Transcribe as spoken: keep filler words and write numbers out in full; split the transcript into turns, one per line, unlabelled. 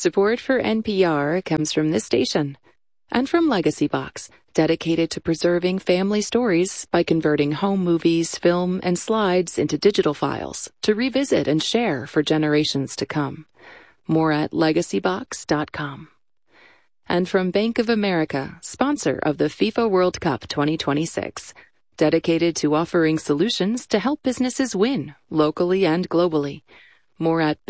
Support for N P R comes from this station and from Legacy Box, dedicated to preserving family stories by converting home movies, film, and slides into digital files to revisit and share for generations to come. More at legacy box dot com. And from Bank of America, sponsor of the FIFA World Cup twenty twenty-six, dedicated to offering solutions to help businesses win locally and globally. More at